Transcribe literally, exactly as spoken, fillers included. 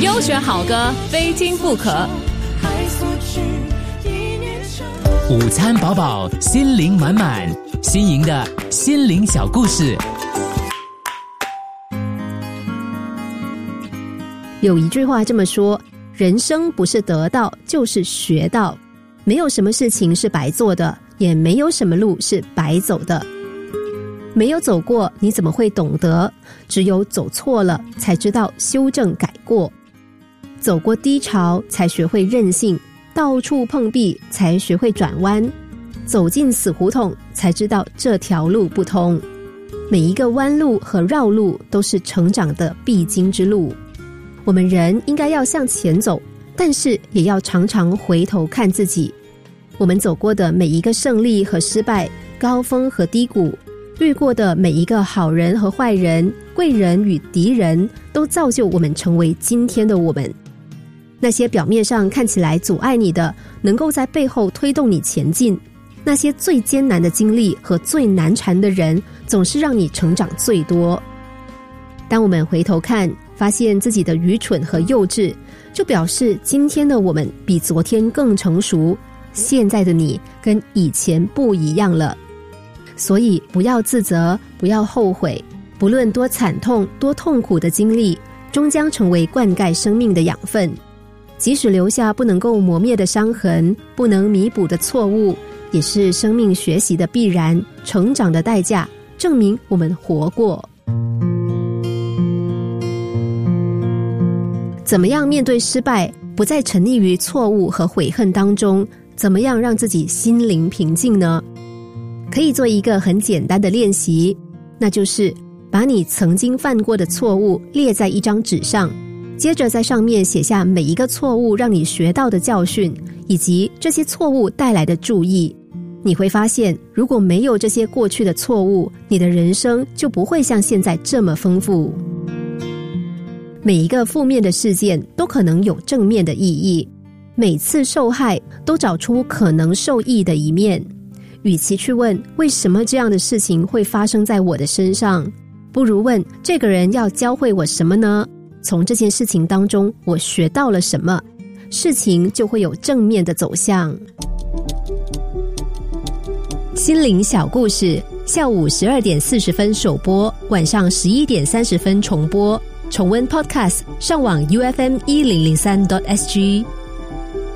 优选好歌，非听不可。 午餐饱饱，心灵满满，新颖的心灵小故事。 有一句话这么说，人生不是得到就是学到，没有什么事情是白做的，也没有什么路是白走的。没有走过，你怎么会懂得？只有走错了，才知道修正改过。走过低潮，才学会韧性；到处碰壁，才学会转弯；走进死胡同，才知道这条路不通。每一个弯路和绕路都是成长的必经之路。我们人应该要向前走，但是也要常常回头看自己。我们走过的每一个胜利和失败，高峰和低谷，遇过的每一个好人和坏人，贵人与敌人，都造就我们成为今天的我们。那些表面上看起来阻碍你的，能够在背后推动你前进。那些最艰难的经历和最难缠的人，总是让你成长最多。当我们回头看，发现自己的愚蠢和幼稚，就表示今天的我们比昨天更成熟，现在的你跟以前不一样了。所以不要自责，不要后悔，不论多惨痛多痛苦的经历，终将成为灌溉生命的养分。即使留下不能够磨灭的伤痕，不能弥补的错误，也是生命学习的必然，成长的代价，证明我们活过。怎么样面对失败，不再沉溺于错误和悔恨当中？怎么样让自己心灵平静呢？可以做一个很简单的练习，那就是把你曾经犯过的错误列在一张纸上，接着在上面写下每一个错误让你学到的教训，以及这些错误带来的注意。你会发现，如果没有这些过去的错误，你的人生就不会像现在这么丰富。每一个负面的事件都可能有正面的意义，每次受害都找出可能受益的一面。与其去问为什么这样的事情会发生在我的身上，不如问这个人要教会我什么呢？从这件事情当中我学到了什么？事情就会有正面的走向。心灵小故事，下午十二点四十分首播，晚上十一点三十分重播。重温 Podcast， 上网 U F M 一零零三 点 S G。